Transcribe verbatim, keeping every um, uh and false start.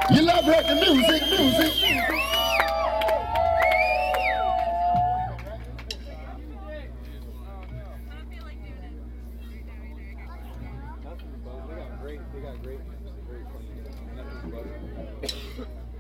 You love reggae music, music. Nothing but they got great, they got great, great playing. Nothing but.